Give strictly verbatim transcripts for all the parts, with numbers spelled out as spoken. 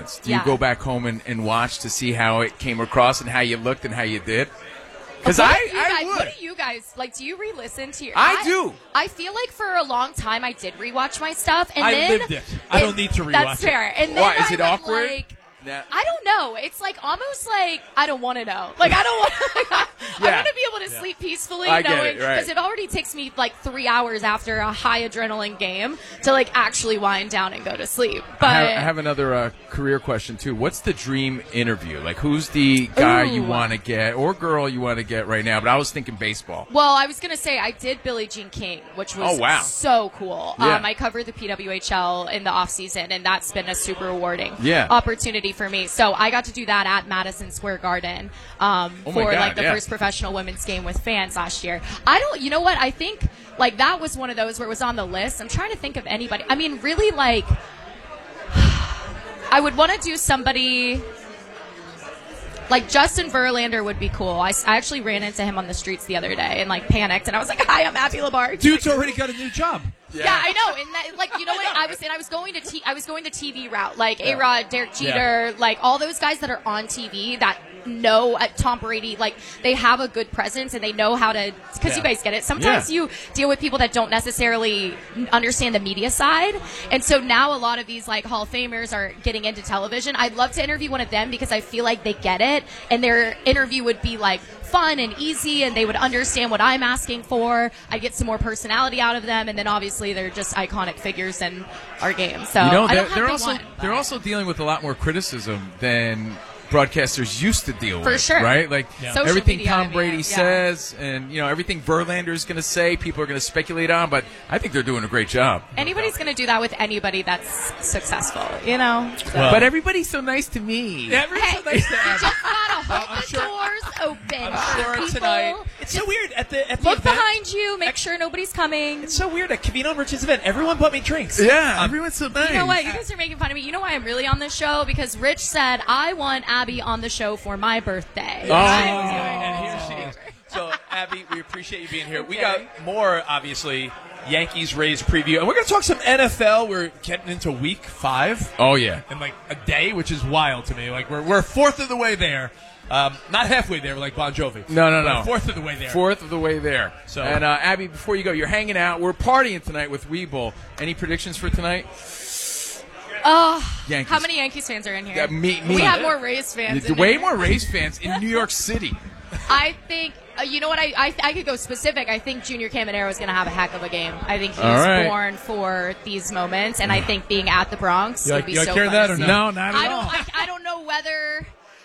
performance, do Yeah. you go back home and, and watch to see how it came across and how you looked and how you did? Because What I, do you I guys- would. What do you guys like? Do you re-listen to your? I do. I feel like for a long time I did rewatch my stuff, and I then lived it. I don't need to rewatch That's it. fair. And then Why? Is I it would, awkward? Like, Nah. I don't know. It's like almost like I don't want to know. Like I don't want. Like, I Yeah. want to be able to sleep peacefully, I get knowing it, right. because it already takes me like three hours after a high adrenaline game to like actually wind down and go to sleep. But I have, I have another uh, career question, too. What's the dream interview? Like, who's the guy you Ooh. want to get or girl you want to get right now? But I was thinking baseball. Well, I was going to say I did Billie Jean King, which was Oh, wow. so cool. Yeah. Um, I covered the P W H L in the off season, and that's been a super rewarding Yeah. opportunity for me. So I got to do that at Madison Square Garden um, Oh my for God, like the yeah. first professional women's game with fans last year. I don't, you know what? I think like that was one of those where it was on the list. I'm trying to think of anybody. I mean, really, like I would want to do somebody. Like Justin Verlander would be cool. I, I actually ran into him on the streets the other day and like panicked, and I was like, "Hi, I'm Abby Labarge." Dude's already got a new job. Yeah, I know. And that, like, you know what? I was and I was going to t- I was going the T V route, like A Rod, Derek Jeter, like all those guys that are on T V that know at Tom Brady, like they have a good presence and they know how to. Because you Yeah. guys get it. Sometimes Yeah. you deal with people that don't necessarily understand the media side, and so now a lot of these like Hall of Famers are getting into television. I'd love to interview one of them because I feel like they get it, and their interview would be like fun and easy, and they would understand what I'm asking for. I get some more personality out of them, and then obviously they're just iconic figures in our game. So You know, I they're, don't have they're the also one, they're but- also dealing with a lot more criticism than broadcasters used to deal For with, sure. right? Like Yeah. Social everything media, Tom I mean, Brady yeah. says, and you know everything Verlander is going to say, people are going to speculate on. But I think they're doing a great job. Anybody's going to do that with anybody that's successful, you know. So. Well- but everybody's so nice to me. Everyone's so Hey, nice to you Abby. just gotta hold I'm the sure- doors open. I'm sure People, tonight. It's so weird at the at the Look event. behind you. Make sure nobody's coming. It's so weird at Cavino and Rich's event. Everyone bought me drinks. Yeah, Um, everyone's so nice. You know what? You guys are making fun of me. You know why I'm really on this show? Because Rich said, I want Abby on the show for my birthday. Oh. And here she is. So, Abby, we appreciate you being here. We got more, obviously, Yankees Rays preview, and we're going to talk some N F L. We're getting into week five Oh yeah. in like a day, which is wild to me. Like we're we're a fourth of the way there, um, not halfway there, like Bon Jovi. No, no, We're no. a fourth of the way there. Fourth of the way there. So- and uh, Abby, before you go, you're hanging out. We're partying tonight with Weeble. Any predictions for tonight? Oh, Yankees. how many Yankees fans are in here? Yeah, me- me. We have more Rays fans. in Way here. more Rays fans in New York City. I think, uh, you know what, I, I I could go specific. I think Junior Caminero is going to have a heck of a game. I think he's All right. born for these moments, and I think being at the Bronx You would like- be you like so hearing fun that to or see. no? No, not at I all. don't, I, I don't know whether...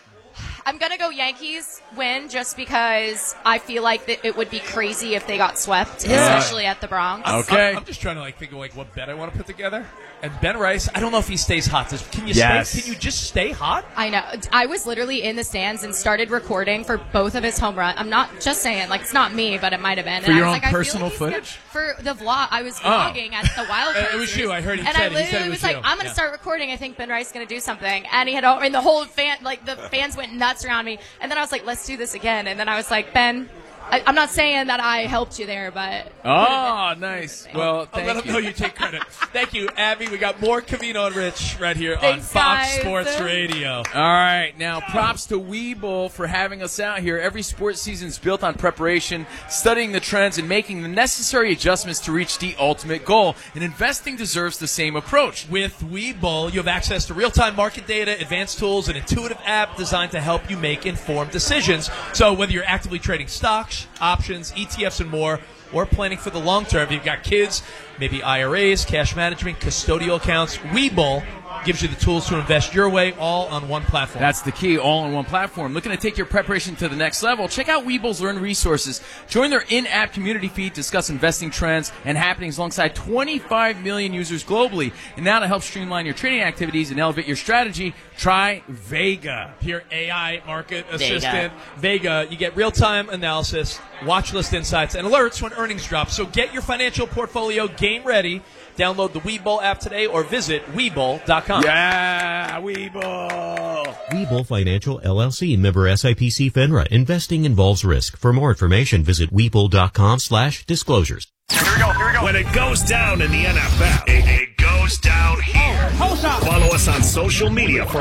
I'm going to go Yankees win just because I feel like that it would be crazy if they got swept, especially at the Bronx. Okay. I'm, I'm just trying to like think of like what bet I want to put together. And Ben Rice, I don't know if he stays hot. Does, can you Yes. stay? Can you just stay hot? I know. I was literally in the stands and started recording for both of his home run. I'm not just saying, like, it's not me, but it might have been. For and your I own was like, I feel personal like he's gonna- footage? For the vlog. I was vlogging at the Wild Uh, it Card was Series. you. I heard he and said I it. He said literally it was, was like, you. I'm going to Yeah. start recording. I think Ben Rice is going to do something. And he had, all, and the whole fan, like, the fans went nuts around me. And then I was like, let's do this again. And then I was like, Ben, I, I'm not saying that I helped you there, but. Oh, nice. Well, I'll thank let him you. know you take credit. Thank you, Abby. We got more Cavino and Rich right here Thanks, on Fox guys. Sports Radio. All right, now props to Weeble for having us out here. Every sports season is built on preparation, studying the trends, and making the necessary adjustments to reach the ultimate goal. And investing deserves the same approach. With Webull, you have access to real-time market data, advanced tools, and intuitive app designed to help you make informed decisions. So whether you're actively trading stocks, options, E T Fs, and more, or planning for the long term, if you've got kids, maybe I R As, cash management, custodial accounts, Webull gives you the tools to invest your way all on one platform. That's the key, all on one platform. Looking to take your preparation to the next level? Check out Weeble's Learn Resources. Join their in-app community feed, discuss investing trends and happenings alongside twenty-five million users globally. And now to help streamline your trading activities and elevate your strategy, try Vega. Your A I market assistant, Vega. You get real-time analysis, watch list insights, and alerts when earnings drop. So get your financial portfolio game ready. Download the Webull app today or visit Webull dot com. Yeah, Weeble. Webull Financial L L C, member S I P C FINRA. Investing involves risk. For more information, visit Webull dot com slash disclosures. Here we go, here we go. When it goes down in the N F L, it, it goes down here. Follow us on social media for